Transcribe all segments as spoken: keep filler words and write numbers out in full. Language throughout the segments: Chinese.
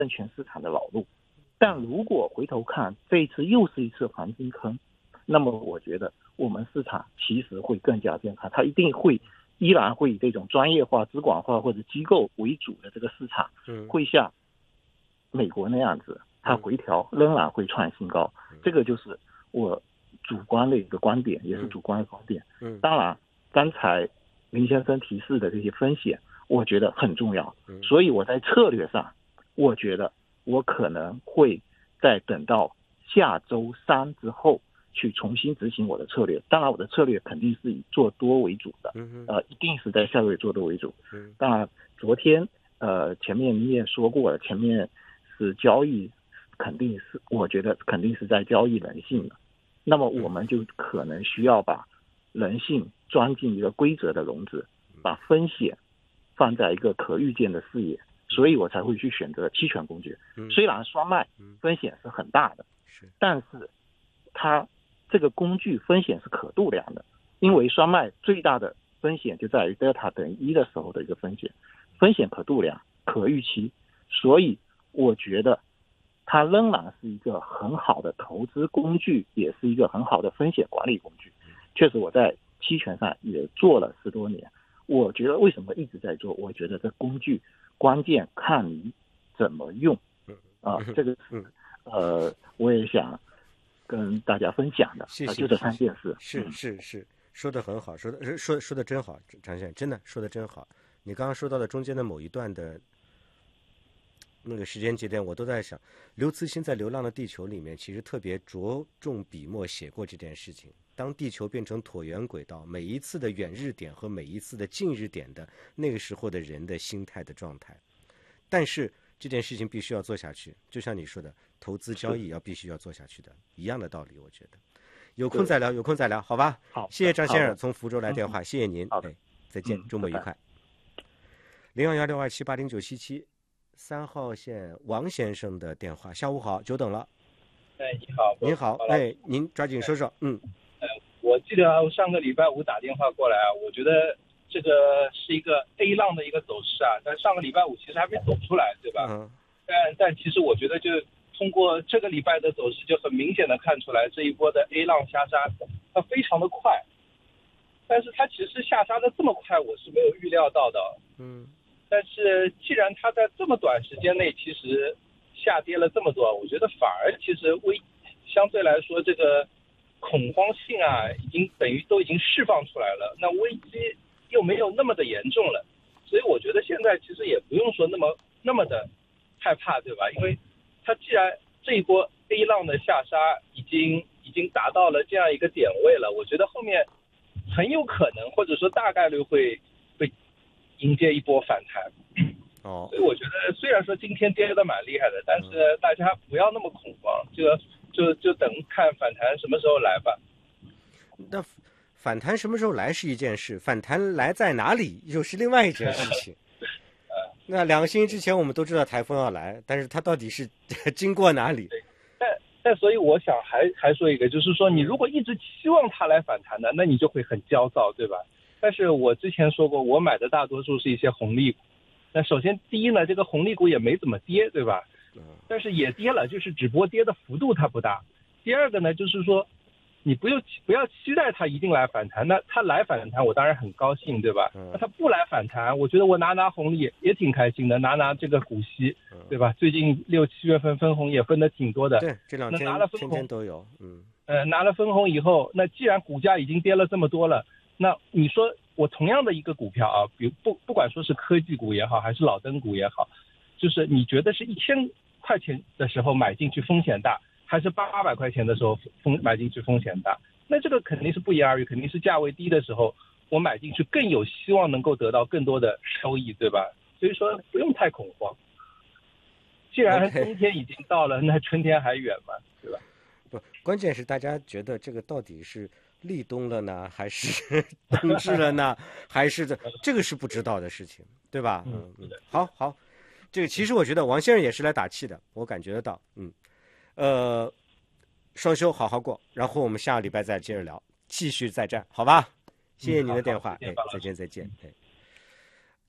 全市场的老路。但如果回头看这一次又是一次黄金坑，那么我觉得我们市场其实会更加健康，它一定会依然会以这种专业化、资管化或者机构为主的这个市场，会像美国那样子，它回调仍然会创新高。这个就是我主观的一个观点，也是主观的观点。当然，刚才林先生提示的这些风险，我觉得很重要，所以我在策略上，我觉得我可能会在等到下周三之后去重新执行我的策略。当然我的策略肯定是以做多为主的，呃，一定是在下个月做多为主。当然昨天呃前面你也说过了，前面是交易，肯定是我觉得肯定是在交易人性的，那么我们就可能需要把人性装进一个规则的笼子，把风险放在一个可预见的视野，所以我才会去选择期权工具。虽然双卖风险是很大的，但是它这个工具风险是可度量的，因为双卖最大的风险就在于德尔塔等于一的时候的一个风险，风险可度量、可预期，所以我觉得它仍然是一个很好的投资工具，也是一个很好的风险管理工具。确实我在期权上也做了十多年，我觉得为什么一直在做，我觉得这工具关键看你怎么用啊，这个呃我也想跟大家分享的。 谢谢， 就这三件事。 是是是，说的很好，说的说说的真好，张先生真的说的真好。你刚刚说到的中间的某一段的那个时间节点，我都在想，刘慈欣在《流浪的地球》里面其实特别着重笔墨写过这件事情。当地球变成椭圆轨道，每一次的远日点和每一次的近日点的那个时候的人的心态的状态。但是这件事情必须要做下去，就像你说的，投资交易要必须要做下去的，一样的道理。我觉得有空再聊，有空再聊，好吧？ 好， 谢谢张先生从福州来电话，谢谢您。 好的， 哎，再见，周末愉快。零幺幺六二七八零九七七，三号线王先生的电话，下午好，久等了。 哎，你好， 您好，哎，您抓紧说说，嗯。 呃，我记得啊，我上个礼拜五打电话过来啊，我觉得这个是一个 A 浪的一个走势啊，但上个礼拜五其实还没走出来，对吧？嗯。但但其实我觉得，就通过这个礼拜的走势，就很明显的看出来，这一波的 A 浪下杀，它非常的快。但是它其实下杀的这么快，我是没有预料到的。嗯。但是既然它在这么短时间内其实下跌了这么多，我觉得反而其实危相对来说这个恐慌性啊，已经等于都已经释放出来了，那危机又没有那么的严重了，所以我觉得现在其实也不用说那么那么的害怕，对吧？因为它既然这一波 A 浪的下杀已经已经达到了这样一个点位了，我觉得后面很有可能或者说大概率会会迎接一波反弹。哦，所以我觉得虽然说今天跌得蛮厉害的，但是大家不要那么恐慌，就就就等看反弹什么时候来吧。 那反弹什么时候来是一件事，反弹来在哪里又是另外一件事情。那两个星期之前我们都知道台风要来，但是它到底是经过哪里？ 但但所以我想还还说一个，就是说你如果一直期望它来反弹的，那你就会很焦躁，对吧？但是我之前说过，我买的大多数是一些红利股。那首先第一呢，这个红利股也没怎么跌，对吧？但是也跌了，就是只不过跌的幅度它不大。第二个呢，就是说你不用不要期待它一定来反弹，那它来反弹我当然很高兴，对吧？那它不来反弹，我觉得我拿拿红利也挺开心的，拿拿这个股息，对吧？最近六七月份分红也分的挺多的， 对，这两天拿了分红天天都有，嗯， 呃，拿了分红以后，那既然股价已经跌了这么多了，那你说我同样的一个股票啊，比如不不管说是科技股也好，还是老登股也好，就是你觉得是一千块钱的时候买进去风险大，还是八百块钱的时候风买进去风险大？那这个肯定是不言而喻，肯定是价位低的时候我买进去更有希望能够得到更多的收益，对吧？所以说不用太恐慌。既然冬天已经到了， okay. 那春天还远嘛，对吧？ 不，关键是大家觉得这个到底是立冬了呢，还是冬至了呢？还是这这个是不知道的事情，对吧？嗯嗯，好好，这个其实我觉得王先生也是来打气的，我感觉得到，嗯，呃，双休好好过，然后我们下个礼拜再接着聊，继续再战，好吧？谢谢您的电话， 嗯、 哎，再见再见，哎。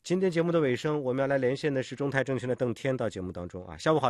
今天节目的尾声，我们要来连线的是中泰证券的邓天到节目当中啊，下午好。